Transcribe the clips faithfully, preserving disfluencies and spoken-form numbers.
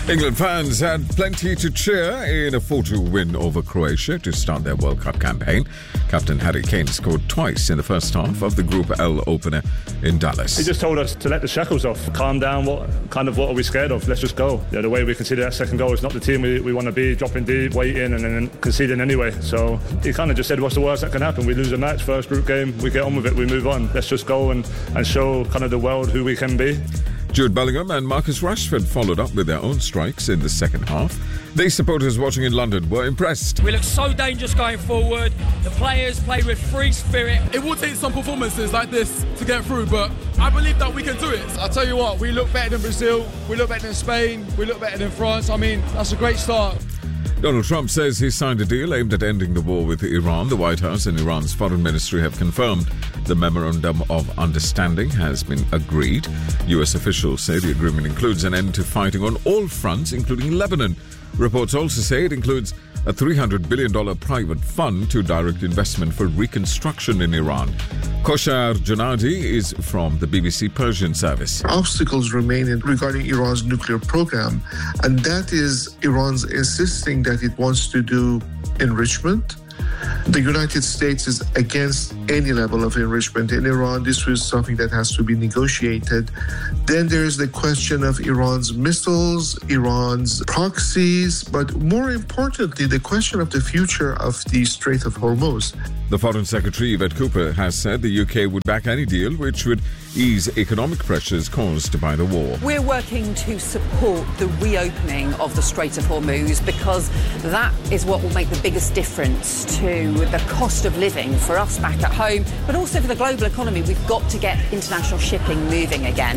England fans had plenty to cheer in a four two win over Croatia to start their World Cup campaign. Captain Harry Kane scored twice in the first half of the Group L opener in Dallas. He just told us to let the shackles off, calm down. What kind of what are we scared of? Let's just go. Yeah, the way we conceded that second goal is not the team we, we want to be, dropping deep, waiting and then conceding anyway. So he kind of just said, what's the worst that can happen? We lose a match, first group game, we get on with it, we move on. Let's just go and, and show kind of the world who we can be. Jude Bellingham and Marcus Rashford followed up with their own strikes in the second half. The supporters watching in London were impressed. We look so dangerous going forward. The players play with free spirit. It will take some performances like this to get through, but I believe that we can do it. I'll tell you what, we look better than Brazil, we look better than Spain, we look better than France. I mean, that's a great start. Donald Trump says he signed a deal aimed at ending the war with Iran. The White House and Iran's foreign ministry have confirmed the memorandum of understanding has been agreed. U S officials say the agreement includes an end to fighting on all fronts, including Lebanon. Reports also say it includes a three hundred billion dollars private fund to direct investment for reconstruction in Iran. Koshar Janadi is from the B B C Persian service. Obstacles remain in regarding Iran's nuclear program, and that is Iran's insisting that it wants to do enrichment. The United States is against any level of enrichment in Iran. This was something that has to be negotiated. Then there's the question of Iran's missiles, Iran's proxies, but more importantly, the question of the future of the Strait of Hormuz. The Foreign Secretary, Yvette Cooper, has said the U K would back any deal which would ease economic pressures caused by the war. We're working to support the reopening of the Strait of Hormuz because that is what will make the biggest difference to the cost of living for us back at home, but also for the global economy. We've got to get international shipping moving again.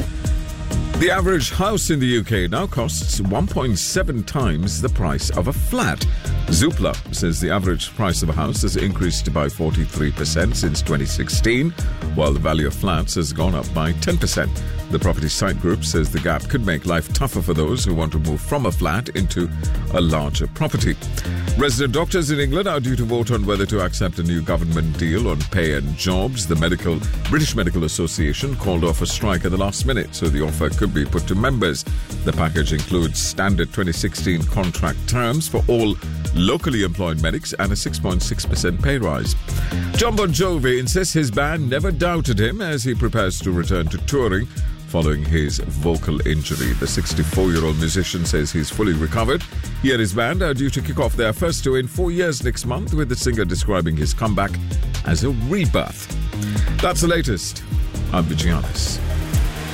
The average house in the U K now costs one point seven times the price of a flat. Zoopla says the average price of a house has increased by forty-three percent since twenty sixteen, while the value of flats has gone up by ten percent. The property site group says the gap could make life tougher for those who want to move from a flat into a larger property. Resident doctors in England are due to vote on whether to accept a new government deal on pay and jobs. The medical British Medical Association called off a strike at the last minute, so the offer could be put to members. The package includes standard twenty sixteen contract terms for all locally employed medics and a six point six percent pay rise. Jon Bon Jovi insists his band never doubted him as he prepares to return to touring following his vocal injury. The sixty-four-year-old musician says he's fully recovered. He and his band are due to kick off their first tour in four years next month, with the singer describing his comeback as a rebirth. That's the latest. I'm Vijayanis.